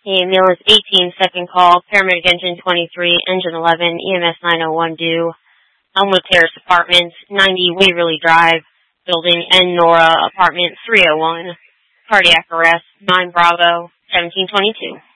Ambulance 18, second call, paramedic engine 23, engine 11, EMS 901 due, Elmwood Terrace Apartments, 90 Waverly Drive, building N Nora, apartment 301, cardiac arrest, 9 Bravo, 1722.